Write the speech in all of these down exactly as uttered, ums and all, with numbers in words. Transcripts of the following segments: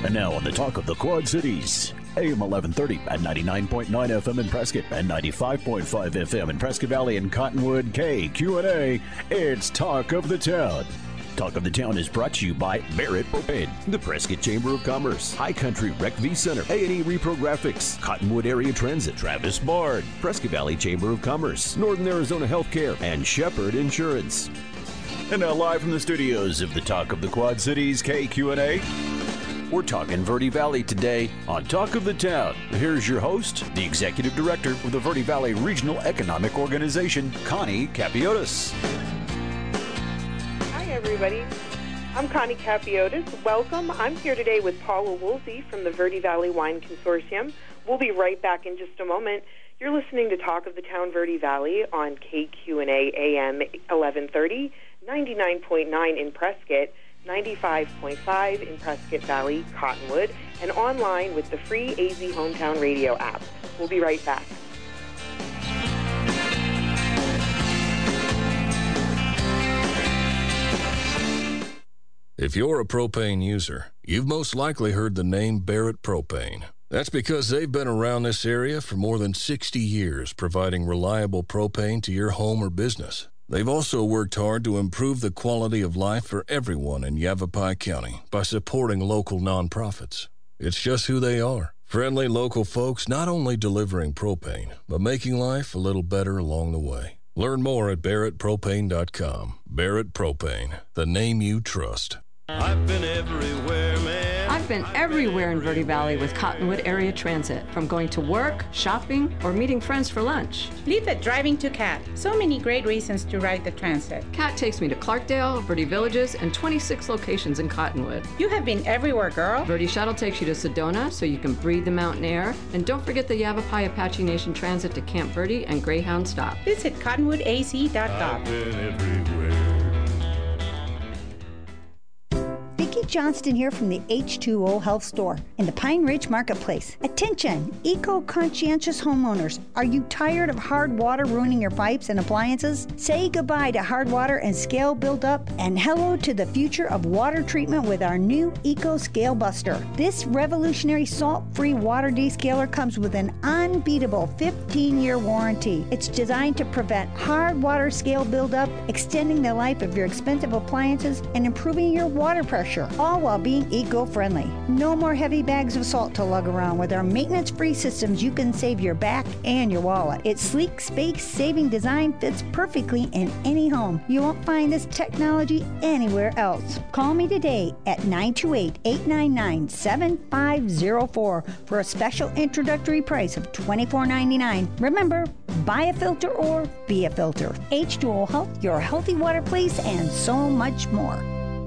And now on the Talk of the Quad Cities, A M eleven thirty at ninety-nine point nine F M in Prescott and ninety-five point five F M in Prescott Valley and Cottonwood, K Q and A, it's Talk of the Town. Talk of the Town is brought to you by Barrett Propane, the Prescott Chamber of Commerce, High Country Rec V Center, A and E Reprographics, Cottonwood Area Transit, Travis Bard, Prescott Valley Chamber of Commerce, Northern Arizona Healthcare, and Shepherd Insurance. And now live from the studios of the Talk of the Quad Cities, K Q and A, we're talking Verde Valley today on Talk of the Town. Here's your host, the Executive Director of the Verde Valley Regional Economic Organization, Connie Capiotis. Everybody. I'm Connie Capiotis. Welcome. I'm here today with Paula Woolsey from the Verde Valley Wine Consortium. We'll be right back in just a moment. You're listening to Talk of the Town Verde Valley on K Q and A A M eleven thirty, ninety-nine point nine in Prescott, ninety-five point five in Prescott Valley, Cottonwood, and online with the free A Z Hometown Radio app. We'll be right back. If you're a propane user, you've most likely heard the name Barrett Propane. That's because they've been around this area for more than sixty years, providing reliable propane to your home or business. They've also worked hard to improve the quality of life for everyone in Yavapai County by supporting local nonprofits. It's just who they are. Friendly local folks not only delivering propane, but making life a little better along the way. Learn more at barrett propane dot com. Barrett Propane, the name you trust. I've been everywhere, man. I've been everywhere in Verde Valley with Cottonwood Area Transit, from going to work, shopping, or meeting friends for lunch. Leave it driving to C A T. So many great reasons to ride the transit. C A T takes me to Clarkdale, Verde Villages, and twenty-six locations in Cottonwood. You have been everywhere, girl. Verde Shuttle takes you to Sedona so you can breathe the mountain air. And don't forget the Yavapai Apache Nation Transit to Camp Verde and Greyhound Stop. Visit cottonwood a z dot com. I've been everywhere. Vicki Johnston here from the H two O Health Store in the Pine Ridge Marketplace. Attention, eco-conscientious homeowners. Are you tired of hard water ruining your pipes and appliances? Say goodbye to hard water and scale buildup, and hello to the future of water treatment with our new Eco Scale Buster. This revolutionary salt-free water descaler comes with an unbeatable fifteen-year warranty. It's designed to prevent hard water scale buildup, extending the life of your expensive appliances, and improving your water pressure, all while being eco-friendly. No more heavy bags of salt to lug around. With our maintenance-free systems, you can save your back and your wallet. Its sleek, space-saving design fits perfectly in any home. You won't find this technology anywhere else. Call me today at nine two eight, eight nine nine, seven five zero four for a special introductory price of twenty-four ninety-nine. Remember, buy a filter or be a filter. H two O Health, your healthy water place, and so much more.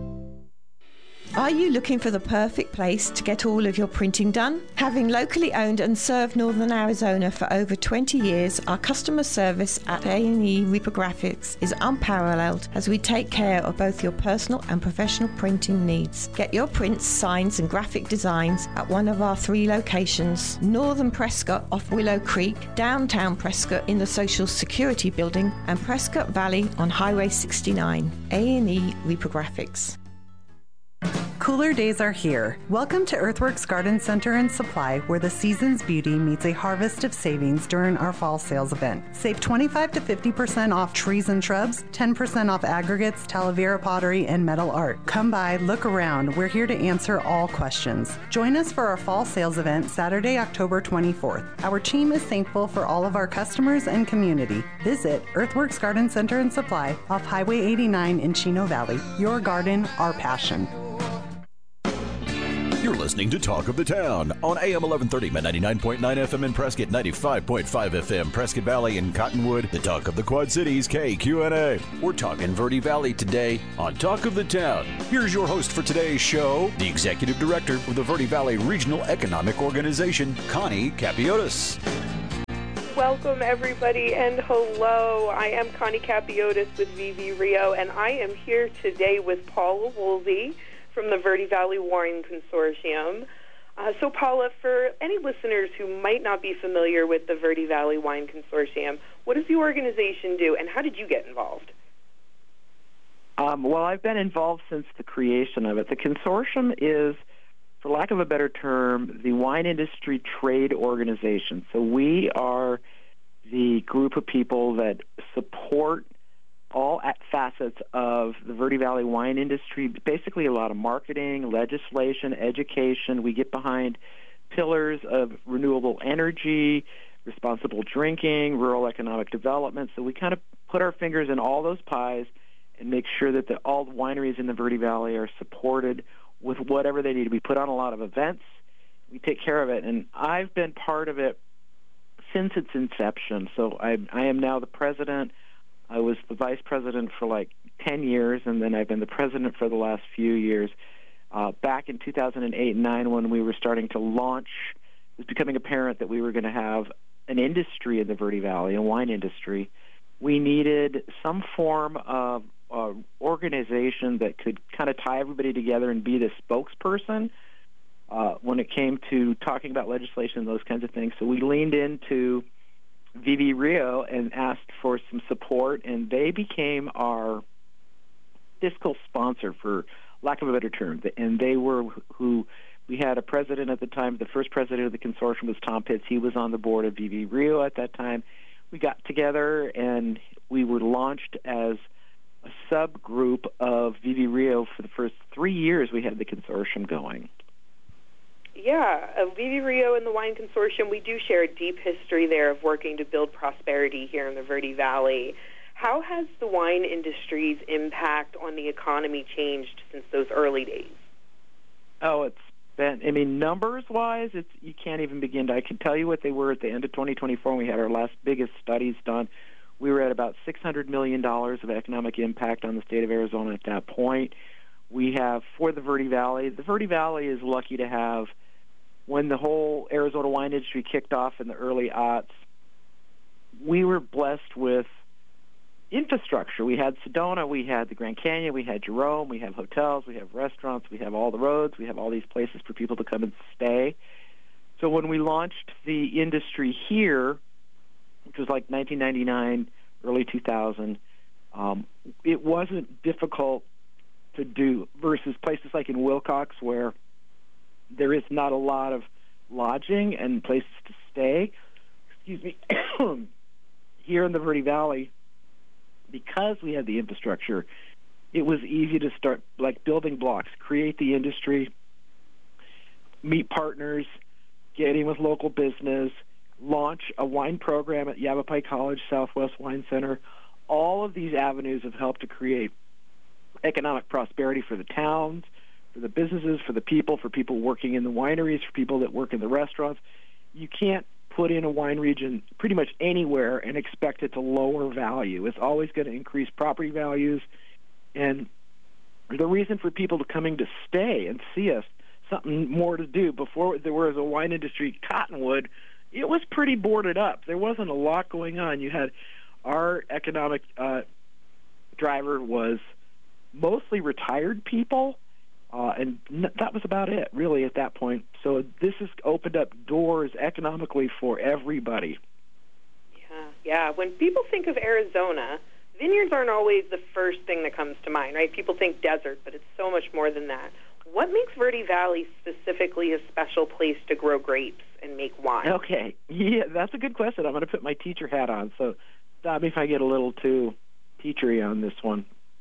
Are you looking for the perfect place to get all of your printing done? Having locally owned and served Northern Arizona for over twenty years, our customer service at A and E Reprographics is unparalleled as we take care of both your personal and professional printing needs. Get your prints, signs and graphic designs at one of our three locations: Northern Prescott off Willow Creek, downtown Prescott in the Social Security Building, and Prescott Valley on Highway sixty-nine. A and E Reprographics. Cooler days are here. Welcome to Earthworks Garden Center and Supply, where the season's beauty meets a harvest of savings during our fall sales event. Save twenty-five to fifty percent off trees and shrubs, ten percent off aggregates, Talavera pottery, and metal art. Come by, look around. We're here to answer all questions. Join us for our fall sales event Saturday, October twenty-fourth. Our team is thankful for all of our customers and community. Visit Earthworks Garden Center and Supply off Highway eighty-nine in Chino Valley. Your garden, our passion. You're listening to Talk of the Town on A M eleven thirty, ninety-nine point nine F M in Prescott, ninety-five point five F M, Prescott Valley and Cottonwood, the Talk of the Quad Cities, K Q and A. We're talking Verde Valley today on Talk of the Town. Here's your host for today's show, the Executive Director of the Verde Valley Regional Economic Organization, Connie Capiotis. Welcome, everybody, and hello. I am Connie Capiotis with V V Rio, and I am here today with Paula Woolsey from the Verde Valley Wine Consortium. Uh, so, Paula, for any listeners who might not be familiar with the Verde Valley Wine Consortium, what does the organization do, and how did you get involved? Um, well, I've been involved since the creation of it. The consortium is for lack of a better term, the wine industry trade organization. So we are the group of people that support all facets of the Verde Valley wine industry, basically a lot of marketing, legislation, education. We get behind pillars of renewable energy, responsible drinking, rural economic development. So we kind of put our fingers in all those pies and make sure that the, all the wineries in the Verde Valley are supported with whatever they need. We put on a lot of events. We take care of it. And I've been part of it since its inception. So I, I am now the president. I was the vice president for like ten years, and then I've been the president for the last few years. Uh, back in two thousand eight and nine, when we were starting to launch, it was becoming apparent that we were going to have an industry in the Verde Valley, a wine industry. We needed some form of uh, organization that could kind of tie everybody together and be the spokesperson uh, when it came to talking about legislation and those kinds of things. So we leaned into V V Rio and asked for some support, and they became our fiscal sponsor, for lack of a better term. And they were who we had a president at the time. The first president of the consortium was Tom Pitts. He was on the board of V V Rio at that time. We got together, and we were launched as a subgroup of V V Rio. For the first three years, we had the consortium going. Yeah, uh, V V Rio and the Wine Consortium, we do share a deep history there of working to build prosperity here in the Verde Valley. How has the wine industry's impact on the economy changed since those early days? Oh, it's been, I mean, numbers-wise, it's, you can't even begin to. I can tell you what they were at the end of twenty twenty-four when we had our last biggest studies done. We were at about six hundred million dollars of economic impact on the state of Arizona at that point. We have, for the Verde Valley, the Verde Valley is lucky to have, when the whole Arizona wine industry kicked off in the early aughts, we were blessed with infrastructure. We had Sedona, we had the Grand Canyon, we had Jerome, we have hotels, we have restaurants, we have all the roads, we have all these places for people to come and stay. So when we launched the industry here, which was like nineteen ninety-nine, early two thousand, um, it wasn't difficult to do versus places like in Wilcox where there is not a lot of lodging and places to stay. Excuse me. Here in the Verde Valley, because we had the infrastructure, it was easy to start, like, building blocks, create the industry, meet partners, get in with local business, launch a wine program at Yavapai College Southwest Wine Center. All of these avenues have helped to create economic prosperity for the towns, for the businesses, for the people, for people working in the wineries, for people that work in the restaurants. You can't put in a wine region pretty much anywhere and expect it to lower value. It's always going to increase property values. And the reason for people to coming to stay and see us, something more to do. Before there was a wine industry, Cottonwood, it was pretty boarded up. There wasn't a lot going on. You had our economic uh, driver was mostly retired people, uh, and n- that was about it, really, at that point. So this has opened up doors economically for everybody. Yeah, yeah. When people think of Arizona, vineyards aren't always the first thing that comes to mind, right? People think desert, but it's so much more than that. What makes Verde Valley specifically a special place to grow grapes and make wine? Okay, yeah, that's a good question. I'm going to put my teacher hat on, so stop me if I get a little too teachery on this one.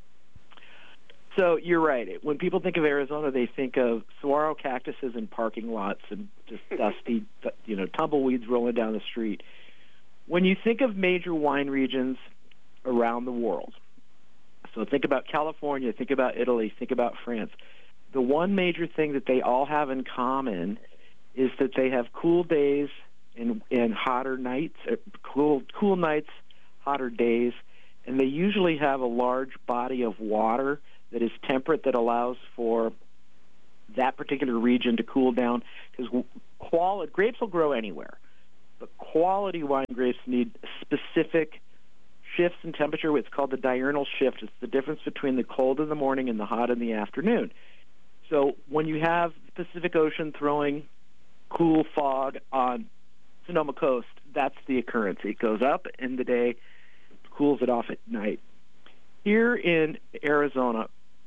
So you're right. When people think of Arizona, they think of saguaro cactuses and parking lots and just dusty, you know, tumbleweeds rolling down the street. When you think of major wine regions around the world, so think about California, think about Italy, think about France, the one major thing that they all have in common is that they have cool days and, and hotter nights, cool cool nights, hotter days, and they usually have a large body of water that is temperate that allows for that particular region to cool down, because quality grapes will grow anywhere, but quality wine grapes need specific shifts in temperature. It's called the diurnal shift. It's the difference between the cold in the morning and the hot in the afternoon. So when you have the Pacific Ocean throwing cool fog on Sonoma Coast, that's the occurrence. It goes up in the day, cools it off at night. Here in Arizona,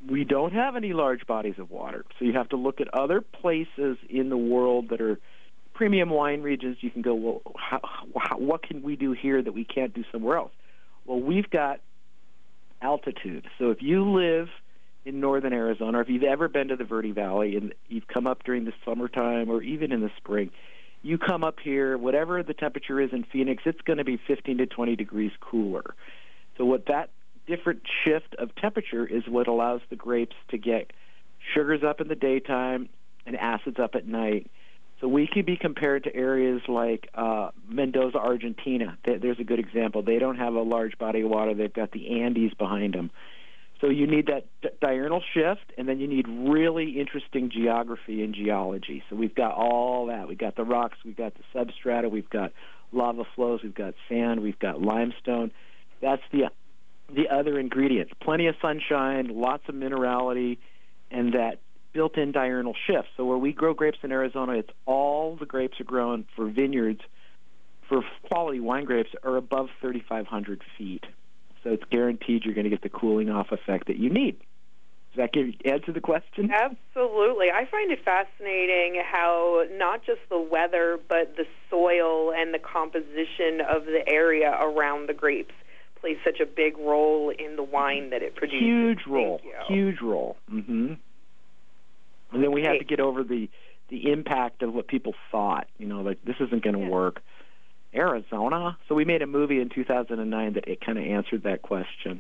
we don't have any large bodies of water. So you have to look at other places in the world that are premium wine regions. You can go, well, how, how, what can we do here that we can't do somewhere else? Well, we've got altitude. So if you live in northern Arizona, or if you've ever been to the Verde Valley and you've come up during the summertime or even in the spring, you come up here, whatever the temperature is in Phoenix, it's going to be fifteen to twenty degrees cooler. So what that different shift of temperature is what allows the grapes to get sugars up in the daytime and acids up at night. So we could be compared to areas like uh, Mendoza, Argentina. There's a good example. They don't have a large body of water. They've got the Andes behind them. So you need that diurnal shift, and then you need really interesting geography and geology. So we've got all that. We've got the rocks. We've got the substrata. We've got lava flows. We've got sand. We've got limestone. That's the the other ingredients. Plenty of sunshine, lots of minerality, and that built-in diurnal shift. So where we grow grapes in Arizona, it's all the grapes are grown for vineyards, for quality wine grapes, are above thirty-five hundred feet. So it's guaranteed you're going to get the cooling-off effect that you need. Does that give, answer the question? Absolutely. I find it fascinating how not just the weather, but the soil and the composition of the area around the grapes plays such a big role in the wine that it produces. Huge role. Huge role. Mm-hmm. And then we Okay. had to get over the the impact of what people thought. You know, like, this isn't going to Yeah. work. Arizona? So we made a movie in two thousand nine that it kind of answered that question.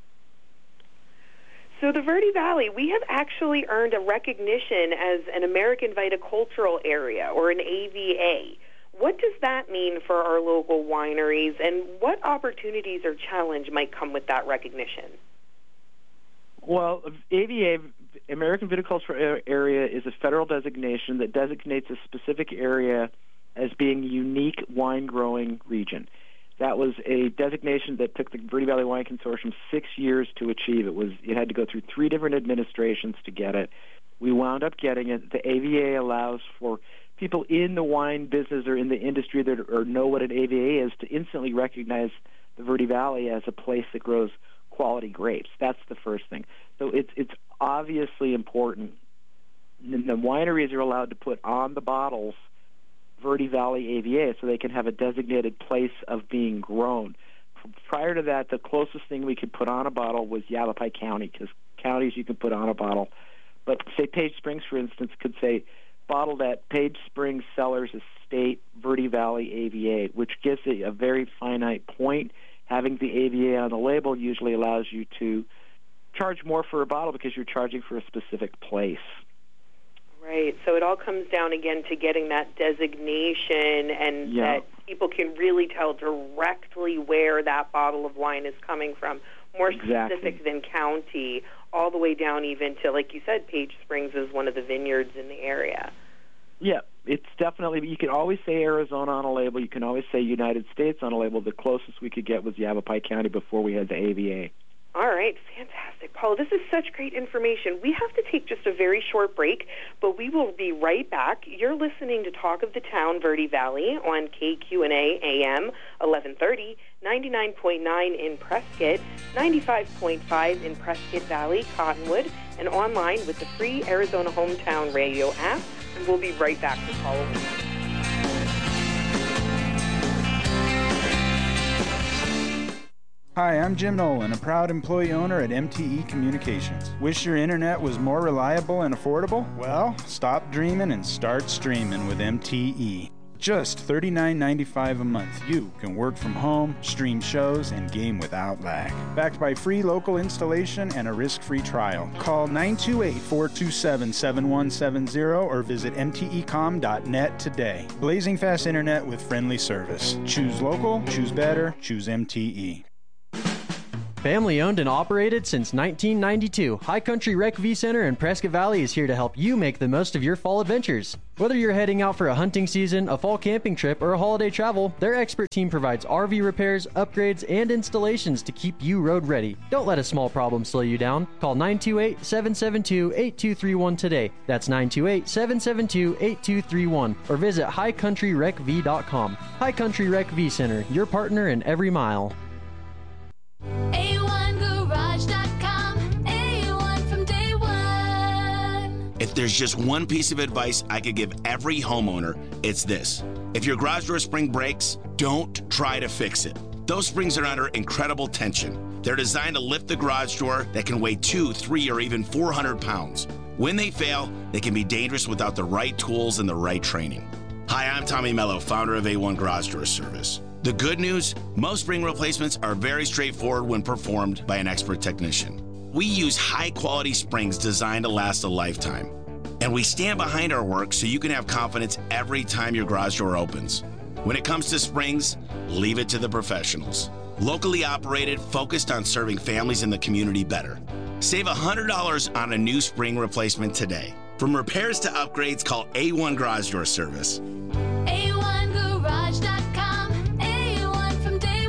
So the Verde Valley, we have actually earned a recognition as an American viticultural area, or an A V A. What does that mean for our local wineries, and what opportunities or challenge might come with that recognition? Well, A V A, American Viticultural Area, is a federal designation that designates a specific area as being a unique wine-growing region. That was a designation that took the Verde Valley Wine Consortium six years to achieve. It was it had to go through three different administrations to get it. We wound up getting it. The A V A allows for people in the wine business or in the industry that or know what an A V A is to instantly recognize the Verde Valley as a place that grows quality grapes. That's the first thing. So it's it's obviously important. And the wineries are allowed to put on the bottles Verde Valley A V A so they can have a designated place of being grown. Prior to that, the closest thing we could put on a bottle was Yavapai County, because counties you can put on a bottle. But say Page Springs, for instance, could say bottled at Page Springs Cellars Estate Verde Valley A V A, which gives it a very finite point. Having the A V A on the label usually allows you to charge more for a bottle because you're charging for a specific place. Right. So it all comes down again to getting that designation, and Yeah. that people can really tell directly where that bottle of wine is coming from. More Exactly. specific than county, all the way down even to, like you said, Page Springs is one of the vineyards in the area. Yeah, it's definitely, you can always say Arizona on a label. You can always say United States on a label. The closest we could get was Yavapai County before we had the A V A. All right, fantastic. Paul, this is such great information. We have to take just a very short break, but we will be right back. You're listening to Talk of the Town, Verde Valley, on K Q N A A M eleven thirty, ninety-nine point nine in Prescott, ninety-five point five in Prescott Valley, Cottonwood, and online with the free Arizona Hometown Radio app. And we'll be right back to follow up. Hi, I'm Jim Nolan, a proud employee owner at M T E Communications. Wish your internet was more reliable and affordable? Well, stop dreaming and start streaming with M T E. Just thirty-nine ninety-five a month, you can work from home, stream shows, and game without lag. Backed by free local installation and a risk-free trial. Call nine two eight, four two seven, seven one seven zero or visit m t e com dot net today. Blazing fast internet with friendly service. Choose local, choose better, choose M T E. Family owned and operated since nineteen ninety-two, High Country Rec V Center in Prescott Valley is here to help you make the most of your fall adventures. Whether you're heading out for a hunting season, a fall camping trip, or a holiday travel, their expert team provides R V repairs, upgrades, and installations to keep you road ready. Don't let a small problem slow you down. Call nine two eight, seven seven two, eight two three one today. That's nine two eight, seven seven two, eight two three one or visit high country rec v dot com. High Country Rec V Center, your partner in every mile. A one garage dot com, A one from Dave. If there's just one piece of advice I could give every homeowner, it's this. If your garage door spring breaks, don't try to fix it. Those springs are under incredible tension. They're designed to lift the garage door that can weigh two, three, or even four hundred pounds. When they fail, they can be dangerous without the right tools and the right training. Hi, I'm Tommy Mello, founder of A one Garage Door Service. The good news, most spring replacements are very straightforward when performed by an expert technician. We use high-quality springs designed to last a lifetime. And we stand behind our work so you can have confidence every time your garage door opens. When it comes to springs, leave it to the professionals. Locally operated, focused on serving families in the community better. Save one hundred dollars on a new spring replacement today. From repairs to upgrades, call A one Garage Door Service. A one garage dot com, A one from day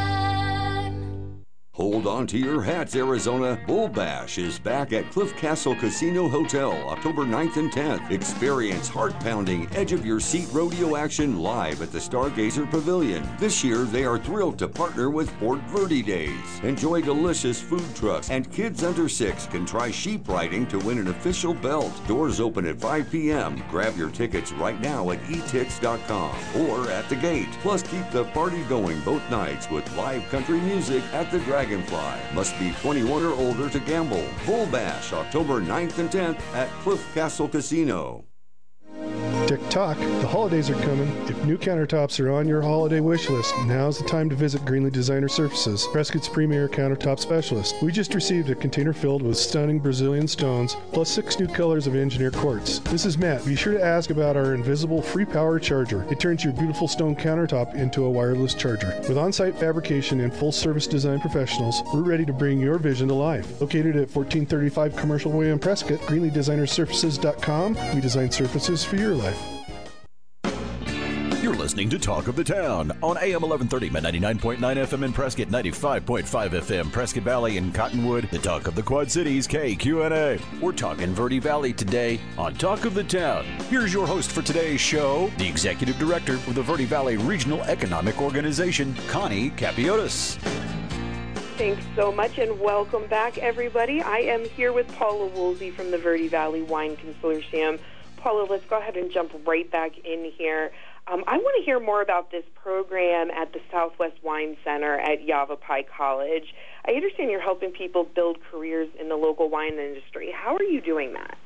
one. Hold on to your hats, Arizona. Bull Bash is back at Cliff Castle Casino Hotel, October ninth and tenth. Experience heart-pounding, edge-of-your-seat rodeo action live at the Stargazer Pavilion. This year, they are thrilled to partner with Fort Verde Days. Enjoy delicious food trucks, and kids under six can try sheep riding to win an official belt. Doors open at five p.m. Grab your tickets right now at e tix dot com or at the gate. Plus, keep the party going both nights with live country music at the Dragonfly. Must be twenty-one or older to gamble. Bull Bash, October ninth and tenth at Cliff Castle Casino. Tick-tock, the holidays are coming. If new countertops are on your holiday wish list, now's the time to visit Greenlee Designer Surfaces, Prescott's premier countertop specialist. We just received a container filled with stunning Brazilian stones, plus six new colors of engineered quartz. This is Matt. Be sure to ask about our invisible free power charger. It turns your beautiful stone countertop into a wireless charger. With on-site fabrication and full-service design professionals, we're ready to bring your vision to life. Located at fourteen thirty-five Commercial Way in Prescott, Greenlee Designer Surfaces dot com. We design surfaces for your life. You're listening to Talk of the Town on A M eleven thirty, ninety-nine point nine F M in Prescott, ninety-five point five F M, Prescott Valley and Cottonwood, the Talk of the Quad Cities, K Q N A. We're talking Verde Valley today on Talk of the Town. Here's your host for today's show, the Executive Director of the Verde Valley Regional Economic Organization, Connie Capiotis. Thanks so much, and welcome back, everybody. I am here with Paula Woolsey from the Verde Valley Wine Consortium. Paula, let's go ahead and jump right back in here. Um, I want to hear more about this program at the Southwest Wine Center at Yavapai College. I understand you're helping people build careers in the local wine industry. How are you doing that?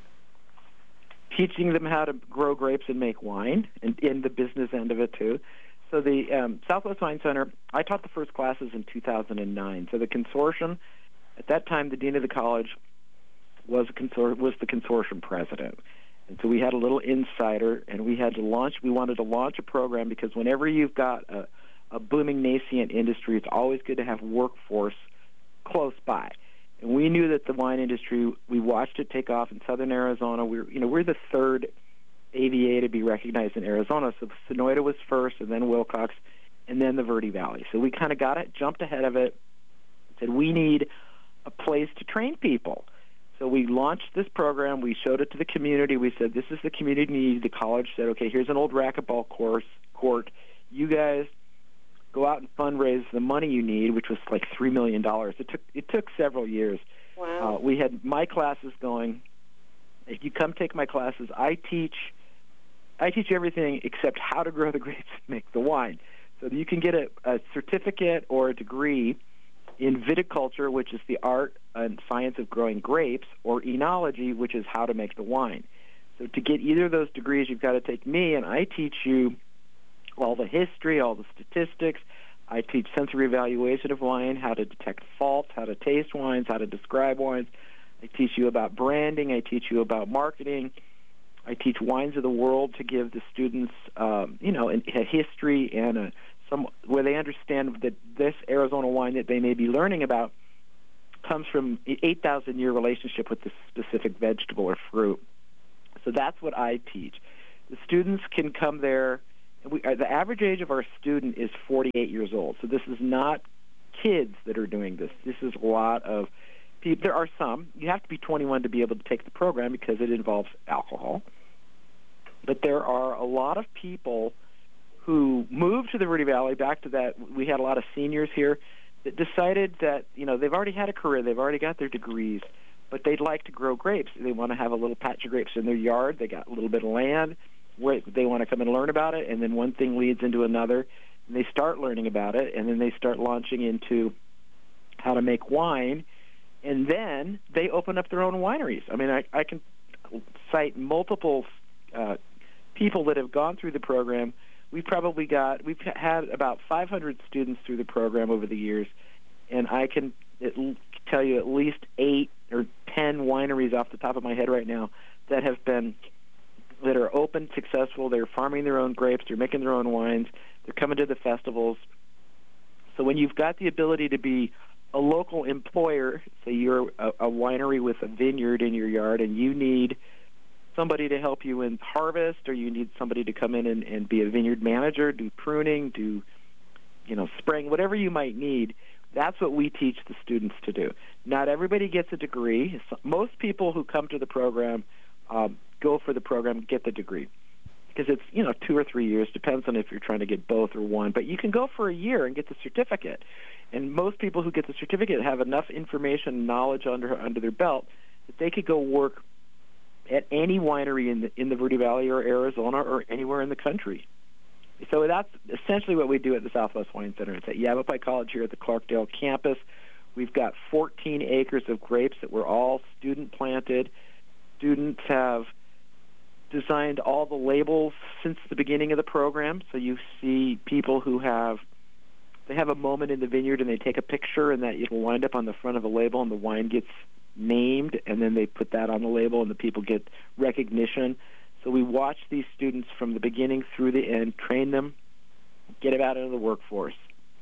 Teaching them how to grow grapes and make wine, and in the business end of it, too. So the um, Southwest Wine Center, I taught the first classes in two thousand nine. So the consortium, at that time, the dean of the college was, a consor- was the consortium president. And so we had a little insider, and we had to launch, we wanted to launch a program because whenever you've got a, a booming, nascent industry, it's always good to have workforce close by. And we knew that the wine industry, we watched it take off in southern Arizona. We're, you know, we're the third A V A to be recognized in Arizona. So Sonoyta was first, and then Wilcox, and then the Verde Valley. So we kind of got it, jumped ahead of it, said we need a place to train people. So we launched this program. We showed it to the community. We said, this is the community need. The college said, okay, here's an old racquetball course, court. You guys go out and fundraise the money you need, which was like three million dollars. It took it took several years. Wow. Uh, we had my classes going. If you come take my classes, I teach I teach everything except how to grow the grapes and make the wine. So you can get a, a certificate or a degree in viticulture, which is the art and science of growing grapes, or enology, which is how to make the wine. So to get either of those degrees, you've got to take me, and I teach you all the history, all the statistics. I teach sensory evaluation of wine, how to detect faults, how to taste wines, how to describe wines. I teach you about branding. I teach you about marketing. I teach wines of the world to give the students, um, you know, a history and a Some, where they understand that this Arizona wine that they may be learning about comes from an eight thousand year relationship with this specific vegetable or fruit. So that's what I teach. The students can come there. And we, uh, the average age of our student is forty-eight years old. So this is not kids that are doing this. This is a lot of people. There are some. You have to be twenty-one to be able to take the program because it involves alcohol. But there are a lot of people who moved to the Verde Valley. Back to that, we had a lot of seniors here that decided that, you know, they've already had a career, they've already got their degrees, but they'd like to grow grapes. They want to have a little patch of grapes in their yard. They got a little bit of land. Where they want to come and learn about it, and then one thing leads into another, and they start learning about it, and then they start launching into how to make wine, and then they open up their own wineries. I mean, I, I can cite multiple uh, people that have gone through the program. We've probably got, we've had about five hundred students through the program over the years, and I can at, tell you at least eight or ten wineries off the top of my head right now that have been, that are open, successful. They're farming their own grapes. They're making their own wines. They're coming to the festivals. So when you've got the ability to be a local employer, say you're a, a winery with a vineyard in your yard, and you need somebody to help you in harvest, or you need somebody to come in and, and be a vineyard manager, do pruning, do, you know, spraying, whatever you might need, that's what we teach the students to do. Not everybody gets a degree. Most people who come to the program um, go for the program, get the degree. Because it's, you know, two or three years, depends on if you're trying to get both or one. But you can go for a year and get the certificate. And most people who get the certificate have enough information and knowledge under under their belt that they could go work at any winery in the, in the Verde Valley or Arizona or anywhere in the country. So that's essentially what we do at the Southwest Wine Center. It's at Yavapai College here at the Clarkdale campus. We've got fourteen acres of grapes that were all student-planted. Students have designed all the labels since the beginning of the program. So you see people who have, they have a moment in the vineyard and they take a picture, and that it'll wind up on the front of a label, and the wine gets named, and then they put that on the label, and the people get recognition. So we watch these students from the beginning through the end, train them, get them out into the workforce.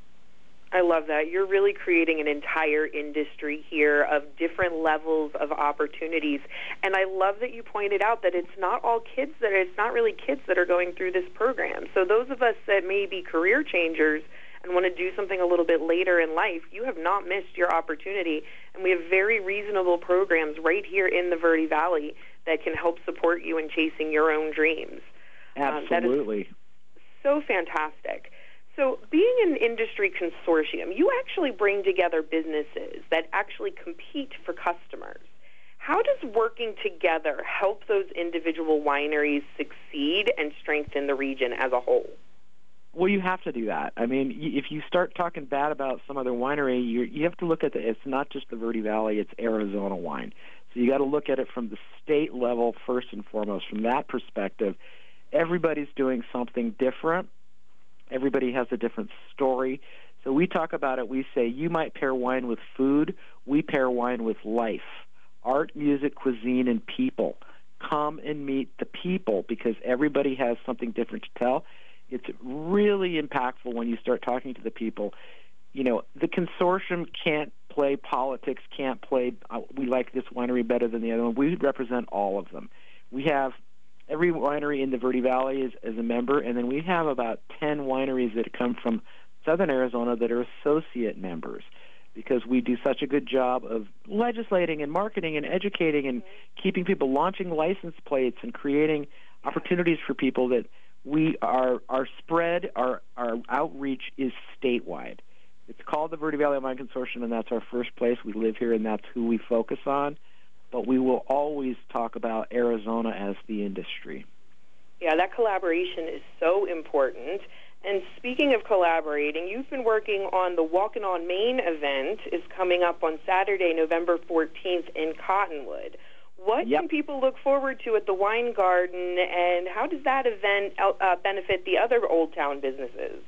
I love that. You're really creating an entire industry here of different levels of opportunities. And I love that you pointed out that it's not all kids that are, it's not really kids that are going through this program. So those of us that may be career changers and want to do something a little bit later in life, you have not missed your opportunity. And we have very reasonable programs right here in the Verde Valley that can help support you in chasing your own dreams. Absolutely. Um, that is so fantastic. So being an industry consortium, you actually bring together businesses that actually compete for customers. How does working together help those individual wineries succeed and strengthen the region as a whole? Well, you have to do that. I mean, if you start talking bad about some other winery, you you have to look at the, it's not just the Verde Valley, it's Arizona wine. So you got to look at it from the state level first and foremost. From that perspective, everybody's doing something different. Everybody has a different story. So we talk about it. We say you might pair wine with food. We pair wine with life, art, music, cuisine, and people. Come and meet the people because everybody has something different to tell. It's really impactful when you start talking to the people. You know, the consortium can't play politics, can't play, uh, we like this winery better than the other one. We represent all of them. We have every winery in the Verde Valley is, is a member, and then we have about ten wineries that come from southern Arizona that are associate members because we do such a good job of legislating and marketing and educating and keeping people launching license plates and creating opportunities for people that we are, our spread, our, our outreach is statewide. It's called the Verde Valley Wine Consortium, and that's our first place. We live here, and that's who we focus on. But we will always talk about Arizona as the industry. Yeah, that collaboration is so important. And speaking of collaborating, you've been working on the Walking on Main event is coming up on Saturday, November fourteenth in Cottonwood. What yep. can people look forward to at the Wine Garden, and how does that event uh, benefit the other Old Town businesses?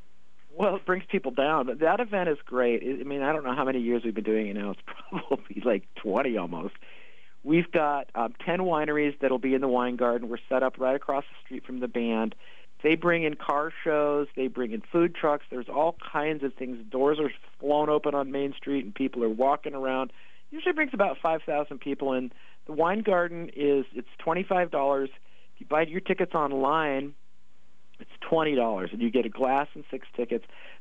Well, it brings people down. But that event is great. I mean, I don't know how many years we've been doing it now. It's probably like twenty almost. We've got um, ten wineries that will be in the Wine Garden. We're set up right across the street from the band. They bring in car shows. They bring in food trucks. There's all kinds of things. Doors are flown open on Main Street, and people are walking around. Usually brings about five thousand people in. The Wine Garden is it's twenty-five dollars. If you buy your tickets online, it's twenty dollars, and you get a glass and six tickets.